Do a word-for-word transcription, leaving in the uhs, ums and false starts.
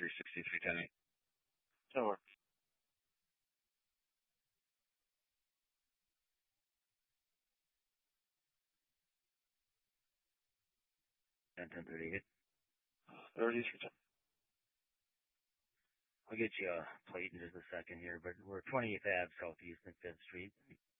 three sixty-three ten eight. That works. ten ten thirty-eight. thirty-three ten. I'll get you a plate in just a second here, but we're twentieth Ave Southeast and Fifth Street.